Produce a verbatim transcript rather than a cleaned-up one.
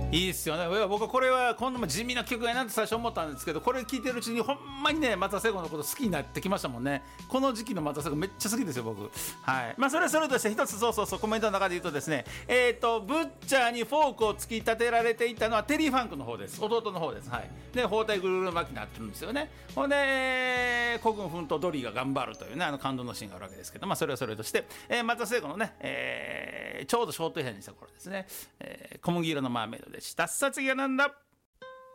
いいですよね。いや僕はこれはこんな地味な曲やなって最初思ったんですけど、これ聴いてるうちにほんまにね松田聖子のこと好きになってきましたもんね。この時期の松田聖子めっちゃ好きですよ僕。はい。まあそれはそれとして一つそうそうそうコメントの中で言うとですね、えっ、ー、とブッチャーにフォークを突き立てられていたのはテリー・ファンクの方です。弟の方です。はい。で包帯ぐるぐる巻きになってるんですよね。ほんで孤軍奮闘ドリーが頑張るというねあの感動のシーンがあるわけですけど、まあそれはそれとして、えー、松田聖子のね、えー、ちょうどショートヘアにした頃ですね、えー、小麦色のマーメイドでした。さあ次はなんだ。